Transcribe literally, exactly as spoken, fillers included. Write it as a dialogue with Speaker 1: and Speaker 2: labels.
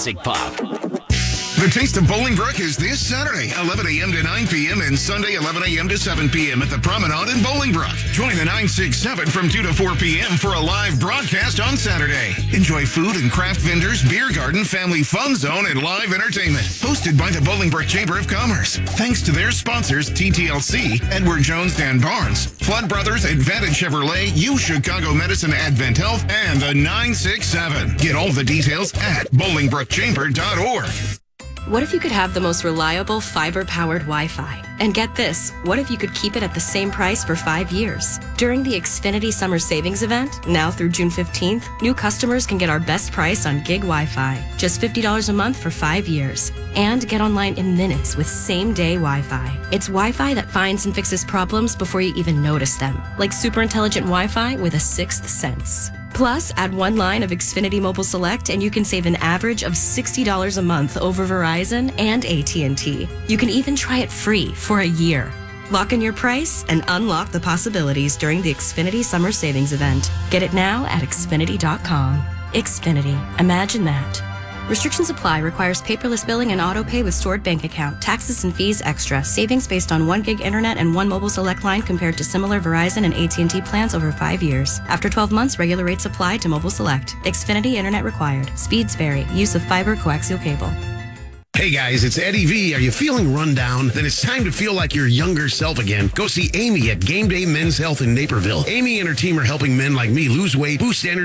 Speaker 1: Pop.
Speaker 2: The Taste of Bolingbrook is this Saturday, eleven a.m. to nine p.m. and Sunday, eleven a.m. to seven p.m. at the Promenade in Bolingbrook. Join the nine six seven from two to four p.m. for a live broadcast on Saturday. Enjoy food and craft vendors, beer garden, family fun zone, and live entertainment. Hosted by the Bolingbrook Chamber of Commerce. Thanks to their sponsors, T T L C, Edward Jones, Dan Barnes, Flood Brothers, Advantage Chevrolet, U Chicago Medicine, Advent Health, and the nine six seven. Get all the details at bolingbrook chamber dot org.
Speaker 3: What if you could have the most reliable fiber-powered Wi-Fi? And get this, what if you could keep it at the same price for five years? During the Xfinity Summer Savings Event, now through June fifteenth, new customers can get our best price on gig Wi-Fi, just fifty dollars a month for five years. And get online in minutes with same-day Wi-Fi. It's Wi-Fi that finds and fixes problems before you even notice them, like super intelligent Wi-Fi with a sixth sense. Plus, add one line of Xfinity Mobile Select and you can save an average of sixty dollars a month over Verizon and A T and T. You can even try it free for a year. Lock in your price and unlock the possibilities during the Xfinity Summer Savings Event. Get it now at Xfinity dot com. Xfinity. Imagine that. Restrictions apply. Requires paperless billing and auto pay with stored bank account. Taxes and fees extra. Savings based on one gig internet and one mobile select line compared to similar Verizon and A T and T plans over five years. After twelve months, regular rates apply to mobile select. Xfinity internet required. Speeds vary. Use of fiber coaxial cable.
Speaker 4: Hey guys, it's Eddie V. Are you feeling run down? Then it's time to feel like your younger self again. Go see Amy at Game Day Men's Health in Naperville. Amy and her team are helping men like me lose weight, boost energy,